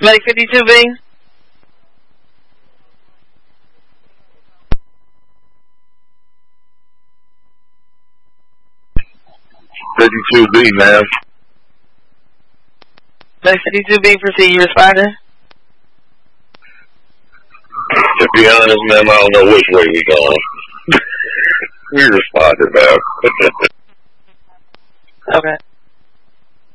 Medic 52B. B, ma'am. Medic 52B, proceed, you responding? To be honest, ma'am, I don't know which way we going. We responded, ma'am. Okay.